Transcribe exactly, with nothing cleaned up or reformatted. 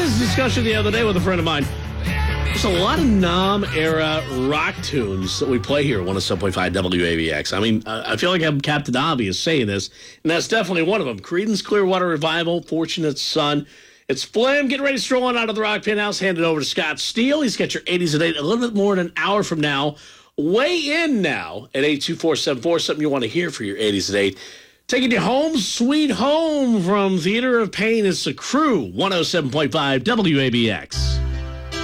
this discussion the other day with a friend of mine. There's a lot of Nam-era rock tunes that we play here at one oh seven point five W A B X. I mean, I feel like I'm Captain Obvious saying this, and that's definitely one of them. Creedence Clearwater Revival, Fortunate Son. It's Flim getting ready to stroll on out of the Rock Penthouse, hand it over to Scott Steele. He's got your eighties at eight, a little bit more than an hour from now. Weigh in now at eight two four seven four, something you want to hear for your eighties at eight. Taking you home, sweet home from Theater of Pain. It's the Crew, one oh seven point five W A B X.